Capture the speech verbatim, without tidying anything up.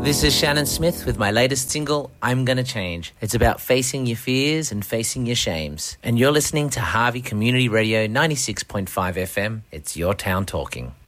This is Shannon Smith with my latest single, I'm Gonna Change. It's about facing your fears and facing your shames. And you're listening to Harvey Community Radio ninety-six point five F M. It's your town talking.